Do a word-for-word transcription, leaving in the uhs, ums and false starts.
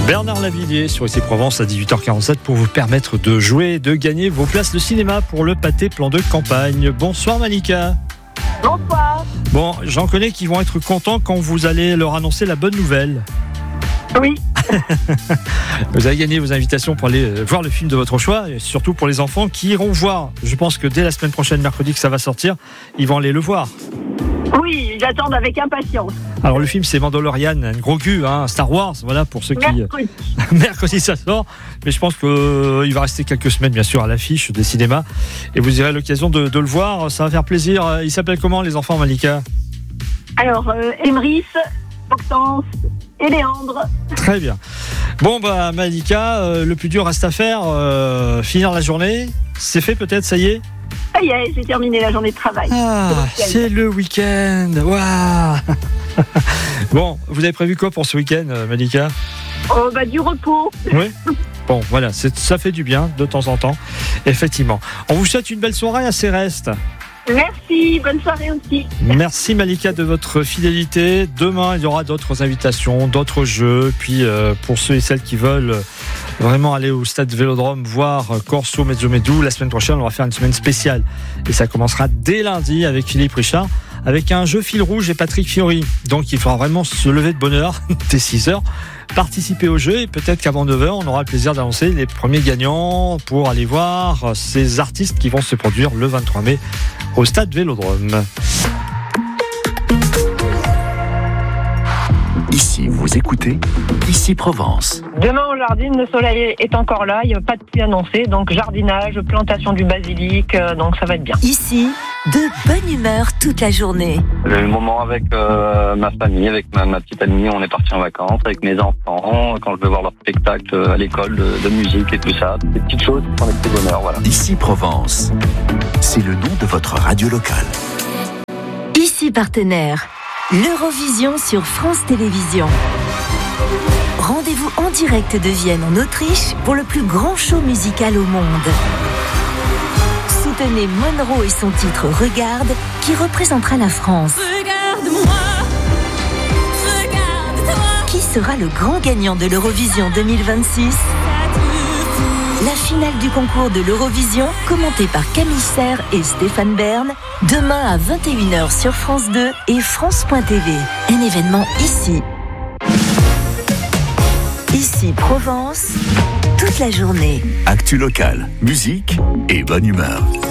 Bernard Lavilliers sur Ici Provence à dix-huit heures quarante-sept pour vous permettre de jouer et de gagner vos places de cinéma pour le pâté plan de campagne. Bonsoir Malika. Bonsoir. Bon, j'en connais qui vont être contents quand vous allez leur annoncer la bonne nouvelle. Oui. Vous avez gagné vos invitations pour aller voir le film de votre choix et surtout pour les enfants qui iront voir. Je pense que dès la semaine prochaine, mercredi, que ça va sortir, ils vont aller le voir. Oui, j'attends avec impatience. Alors le film c'est Mandalorian, un gros cul, hein, Star Wars, voilà pour ceux qui... Mercredi. Mercredi ça sort, mais je pense qu'il euh, va rester quelques semaines bien sûr à l'affiche des cinémas et vous aurez l'occasion de, de le voir, ça va faire plaisir. Ils s'appellent comment les enfants Malika? Alors, euh, Emrys, Hortense et Léandre. Très bien. Bon bah Malika, euh, le plus dur reste à faire, euh, finir la journée, c'est fait peut-être, ça y est? Ça y est, j'ai terminé la journée de travail. Ah, c'est le week-end. Waouh. Bon, vous avez prévu quoi pour ce week-end, Malika? Oh, bah, du repos. Oui. Bon, voilà, c'est, ça fait du bien de temps en temps. Effectivement. On vous souhaite une belle soirée à Céreste. Merci, bonne soirée aussi. Merci Malika de votre fidélité. Demain, il y aura d'autres invitations, d'autres jeux. Puis euh, pour ceux et celles qui veulent vraiment aller au stade Vélodrome voir Corso Mezzomedou, la semaine prochaine, on va faire une semaine spéciale. Et ça commencera dès lundi avec Philippe Richard, avec un jeu fil rouge et Patrick Fiori. Donc il faudra vraiment se lever de bonne heure, dès six heures, participer au jeu et peut-être qu'avant neuf heures, on aura le plaisir d'annoncer les premiers gagnants pour aller voir ces artistes qui vont se produire le vingt-trois mai au stade Vélodrome. Ici, vous écoutez Ici Provence. Demain au jardin, le soleil est encore là, il n'y a pas de pluie annoncée, donc jardinage, plantation du basilic, euh, donc ça va être bien. Ici, de bonne humeur toute la journée. Le moment avec euh, ma famille, avec ma, ma petite amie, on est parti en vacances avec mes enfants, quand je vais voir leur spectacle à l'école de, de musique et tout ça, des petites choses qui font des petits bonheurs, voilà. Ici Provence, c'est le nom de votre radio locale. Ici partenaire, l'Eurovision sur France Télévisions. Rendez-vous en direct de Vienne en Autriche pour le plus grand show musical au monde. Soutenez Monroe et son titre Regarde qui représentera la France. Regarde-moi, regarde-toi. Qui sera le grand gagnant de l'Eurovision deux mille vingt-six? La finale du concours de l'Eurovision, commentée par Camille Serre et Stéphane Bern, demain à vingt et une heures sur France deux et France point T V. Un événement ici. Ici Provence, toute la journée. Actu locale, musique et bonne humeur.